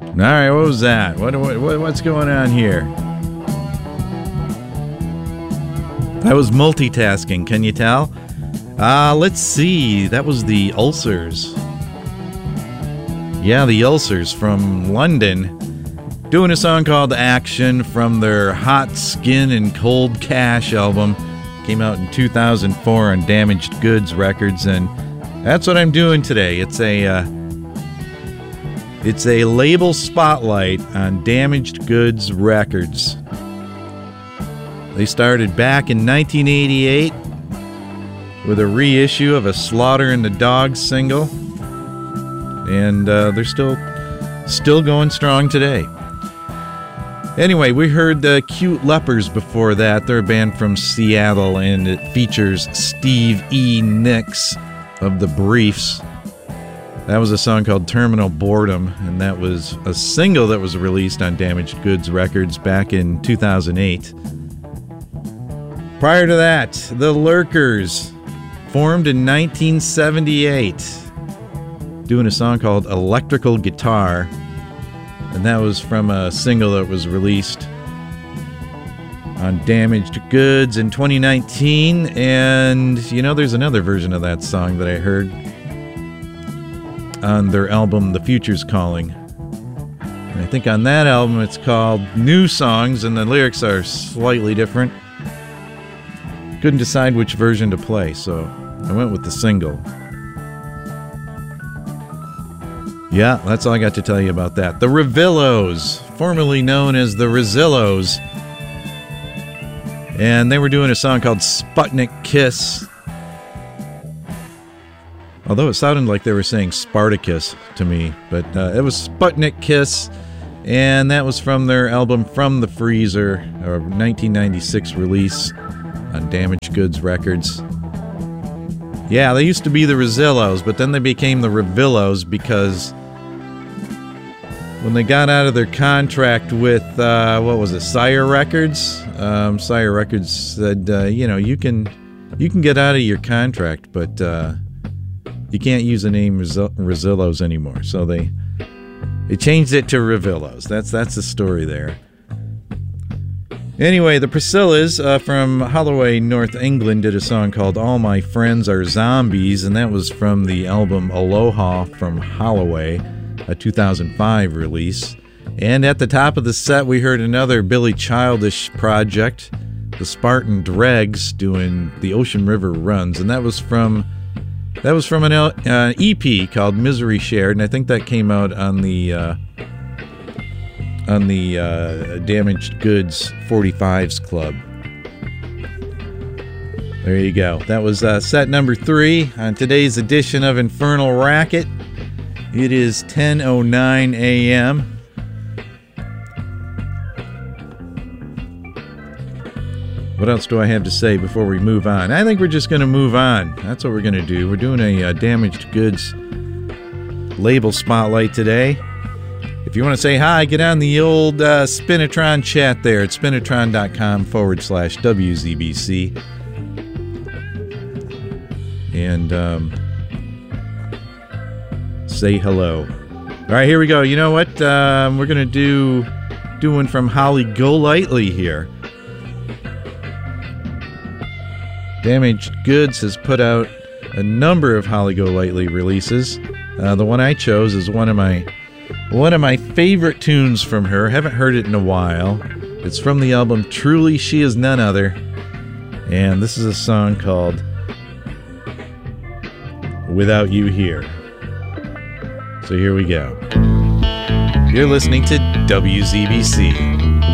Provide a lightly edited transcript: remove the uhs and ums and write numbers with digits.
All right, what was that? What's going on here? I was multitasking, can you tell? Let's see. That was the Ulcers. Yeah, the Ulcers from London, doing a song called Action from their Hot Skin and Cold Cash album. Came out in 2004 on Damaged Goods Records, and that's what I'm doing today. It's a label spotlight on Damaged Goods Records. They started back in 1988 with a reissue of a Slaughter and the Dogs single, and they're still going strong today. Anyway, we heard the Cute Lepers before that. They're a band from Seattle, and it features Steve E. Nicks of the Briefs. That was a song called Terminal Boredom, and that was a single that was released on Damaged Goods Records back in 2008. Prior to that, the Lurkers, formed in 1978, doing a song called Electrical Guitar, and that was from a single that was released on Damaged Goods in 2019. And, there's another version of that song that I heard on their album The Future's Calling. And I think on that album it's called New Songs, and the lyrics are slightly different. Couldn't decide which version to play, so I went with the single. Yeah, that's all I got to tell you about that. The Revillos, formerly known as the Rezillos. And they were doing a song called Sputnik Kiss. Although it sounded like they were saying Spartacus to me, but it was Sputnik Kiss, and that was from their album From the Freezer, a 1996 release on Damaged Goods Records. Yeah, they used to be the Rezillos, but then they became the Revillos because when they got out of their contract with, Sire Records? Sire Records said, you can get out of your contract, but you can't use the name Rezillos anymore. So they changed it to Revillos. That's the story there. Anyway, the Priscillas from Holloway, North England, did a song called All My Friends Are Zombies, and that was from the album Aloha from Holloway, a 2005 release. And at the top of the set, we heard another Billy Childish project, the Spartan Dregs, doing The Ocean River Runs, and that was from an EP called Misery Shared, and I think that came out on the Damaged Goods 45s Club. There you go. That was set number 3 on today's edition of Infernal Racket. It is 10:09 a.m. What else do I have to say before we move on? I think we're just going to move on. That's what we're going to do. We're doing a Damaged Goods label spotlight today. If you want to say hi, get on the old Spinatron chat there at spinatron.com/WZBC. And say hello. All right, here we go. You know what? We're going to do one from Holly Golightly here. Damaged Goods has put out a number of Holly Golightly releases. The one I chose is one of my favorite tunes from her. Haven't heard it in a while. It's from the album Truly She Is None Other, and this is a song called Without You Here. So here we go. You're listening to WZBC.